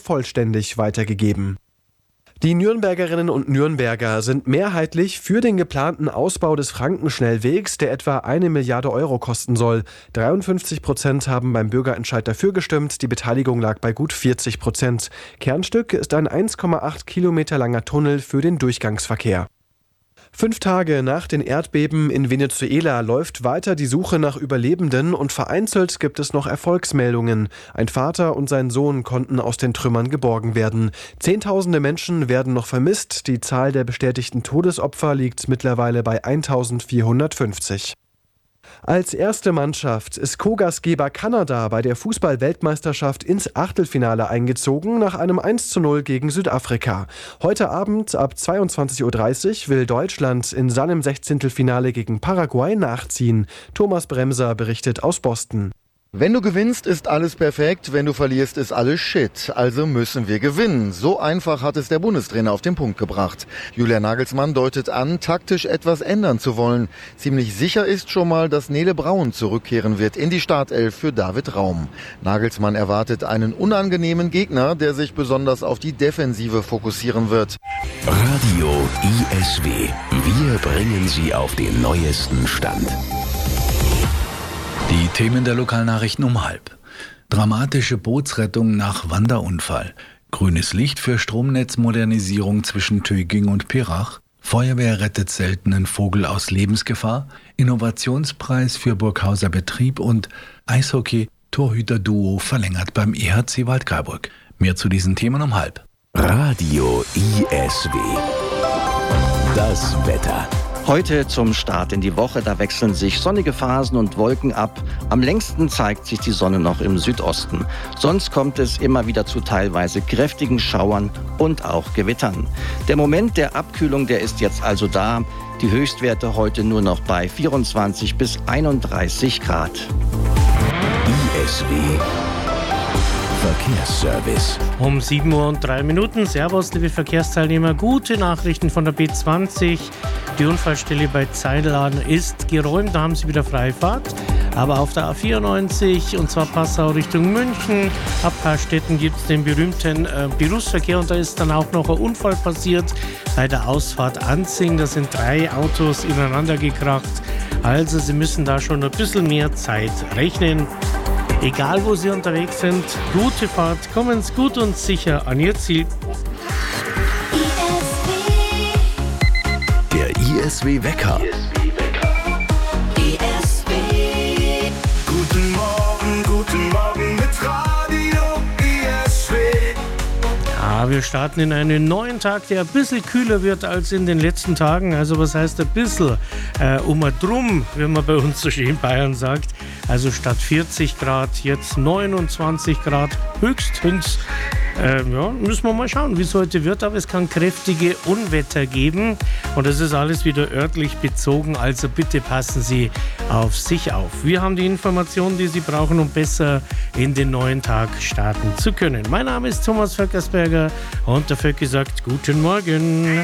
vollständig weitergegeben. Die Nürnbergerinnen und Nürnberger sind mehrheitlich für den geplanten Ausbau des Frankenschnellwegs, der etwa 1 Milliarde Euro kosten soll. 53% haben beim Bürgerentscheid dafür gestimmt, die Beteiligung lag bei gut 40%. Kernstück ist ein 1,8 Kilometer langer Tunnel für den Durchgangsverkehr. 5 Tage nach den Erdbeben in Venezuela läuft weiter die Suche nach Überlebenden und vereinzelt gibt es noch Erfolgsmeldungen. Ein Vater und sein Sohn konnten aus den Trümmern geborgen werden. Zehntausende Menschen werden noch vermisst. Die Zahl der bestätigten Todesopfer liegt mittlerweile bei 1450. Als erste Mannschaft ist Co-Gastgeber Kanada bei der Fußball-Weltmeisterschaft ins Achtelfinale eingezogen nach einem 1:0 gegen Südafrika. Heute Abend ab 22:30 Uhr will Deutschland in seinem 16. Finale gegen Paraguay nachziehen. Thomas Bremser berichtet aus Boston. Wenn du gewinnst, ist alles perfekt, wenn du verlierst, ist alles Shit. Also müssen wir gewinnen. So einfach hat es der Bundestrainer auf den Punkt gebracht. Julian Nagelsmann deutet an, taktisch etwas ändern zu wollen. Ziemlich sicher ist schon mal, dass Nele Braun zurückkehren wird in die Startelf für David Raum. Nagelsmann erwartet einen unangenehmen Gegner, der sich besonders auf die Defensive fokussieren wird. Radio ISW. Wir bringen Sie auf den neuesten Stand. Die Themen der Lokalnachrichten um 12:30. Dramatische Bootsrettung nach Wanderunfall. Grünes Licht für Stromnetzmodernisierung zwischen Töging und Pirach. Feuerwehr rettet seltenen Vogel aus Lebensgefahr. Innovationspreis für Burghauser Betrieb und Eishockey Torhüter-Duo verlängert beim EHC Waldkraiburg. Mehr zu diesen Themen um 12:30. Radio ISW. Das Wetter. Heute zum Start in die Woche, da wechseln sich sonnige Phasen und Wolken ab. Am längsten zeigt sich die Sonne noch im Südosten. Sonst kommt es immer wieder zu teilweise kräftigen Schauern und auch Gewittern. Der Moment der Abkühlung, der ist jetzt also da. Die Höchstwerte heute nur noch bei 24 bis 31 Grad. ISW Verkehrsservice. Um 7:03 Uhr. Servus, liebe Verkehrsteilnehmer. Gute Nachrichten von der B20. Die Unfallstelle bei Zeiladen ist geräumt. Da haben Sie wieder Freifahrt. Aber auf der A94, und zwar Passau Richtung München, ab Harstetten gibt es den berühmten Berufsverkehr. Und da ist dann auch noch ein Unfall passiert bei der Ausfahrt Anzing. Da sind 3 Autos ineinander gekracht. Also Sie müssen da schon ein bisschen mehr Zeit rechnen. Egal wo Sie unterwegs sind, gute Fahrt, kommen Sie gut und sicher an Ihr Ziel. Der ISW-Wecker. Guten Morgen mit Radio ISW. Ja, wir starten in einen neuen Tag, der ein bisschen kühler wird als in den letzten Tagen. Also was heißt ein bisschen? Drum, wie man bei uns so schön in Bayern sagt. Also statt 40 Grad jetzt 29 Grad höchstens. Müssen wir mal schauen, wie es heute wird. Aber es kann kräftige Unwetter geben. Und das ist alles wieder örtlich bezogen. Also bitte passen Sie auf sich auf. Wir haben die Informationen, die Sie brauchen, um besser in den neuen Tag starten zu können. Mein Name ist Thomas Vöckersberger und der Vöcki sagt Guten Morgen.